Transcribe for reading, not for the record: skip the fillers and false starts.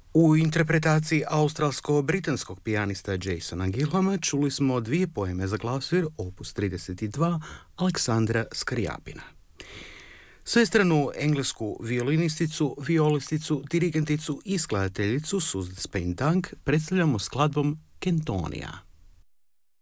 U interpretaciji australsko-britanskog pijanista Jasona Gilhama čuli smo dvije poeme za glasovir opus 32 Aleksandra Skrjapina. Svestranu englesku violinisticu, violisticu, dirigenticu i skladateljicu Susan Spain-Dunk predstavljamo skladbom Kentonija.